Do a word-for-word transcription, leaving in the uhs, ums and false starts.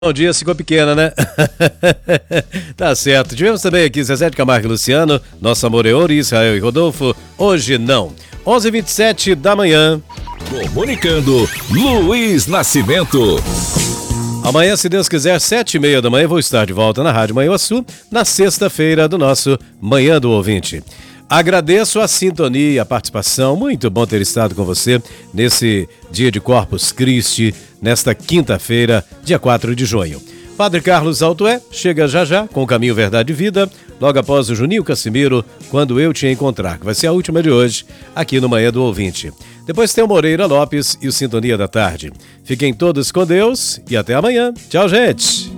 Bom dia, ficou pequena, né? Tá certo. Tivemos também aqui Zezé de Camargo e Luciano, Nosso Amor é Ouro, Israel e Rodolfo. Hoje não. onze e vinte e sete da manhã. Comunicando, Luiz Nascimento. Amanhã, se Deus quiser, sete e meia da manhã, vou estar de volta na Rádio Manhuaçu, na sexta-feira do nosso Manhã do Ouvinte. Agradeço a sintonia e a participação. Muito bom ter estado com você nesse dia de Corpus Christi, nesta quinta-feira, dia quatro de junho. Padre Carlos Altoé chega já já com o Caminho Verdade e Vida, logo após o Juninho Cassimiro, Quando Eu Te Encontrar, que vai ser a última de hoje, aqui no Manhã do Ouvinte. Depois tem o Moreira Lopes e o Sintonia da Tarde. Fiquem todos com Deus e até amanhã. Tchau, gente!